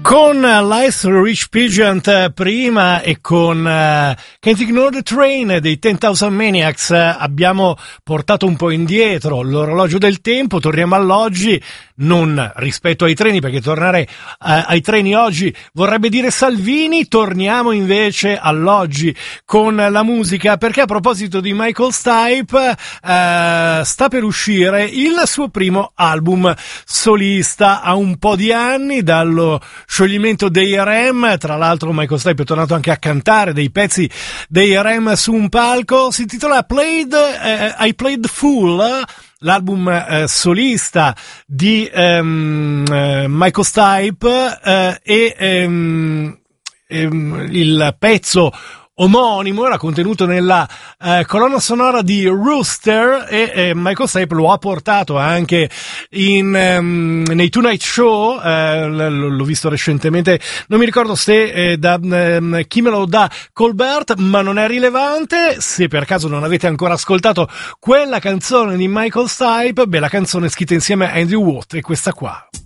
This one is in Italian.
Con Life's Rich Pigeon prima e con Can't Ignore the Train dei 10,000 Maniacs abbiamo portato un po' indietro l'orologio del tempo. Torniamo all'oggi, non rispetto ai treni, perché tornare ai treni oggi vorrebbe dire Salvini. Torniamo invece all'oggi con la musica, perché a proposito di Michael Stipe sta per uscire il suo primo album solista a un po' di anni dallo scioglimento dei R.E.M. Tra l'altro Michael Stipe è tornato anche a cantare dei pezzi dei R.E.M. su un palco. Si intitola I Played Fool, l'album solista di Michael Stipe, il pezzo omonimo era contenuto nella colonna sonora di Rooster, e Michael Stipe lo ha portato anche nei Tonight Show. L'ho visto recentemente, non mi ricordo se da Kimmel o da Colbert, ma non è rilevante. Se per caso non avete ancora ascoltato quella canzone di Michael Stipe, la canzone è scritta insieme a Andrew Watt, e questa qua.